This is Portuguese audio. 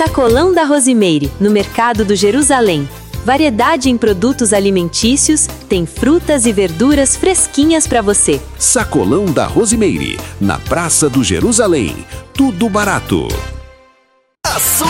Sacolão da Rosimeire, no Mercado do Jerusalém. Variedade em produtos alimentícios, tem frutas e verduras fresquinhas para você. Sacolão da Rosimeire, na Praça do Jerusalém. Tudo barato. A sua